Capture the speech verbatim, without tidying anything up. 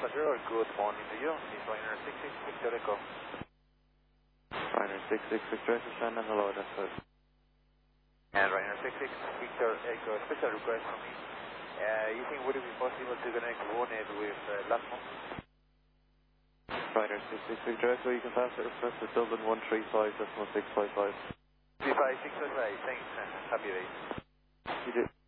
passenger, good morning to you. This is Ryanair six six Victor Echo. Ryanair six six Victor Echo, stand on the low, that's good. And Ryanair six six Victor Echo, special request from me. Uh, you think would it be possible to connect WONET with uh, LATMO? Ryanair six six Victor Echo, you can pass the request to Dublin one three five, decimal six five five. three five six five five, thanks. Happy days. You do.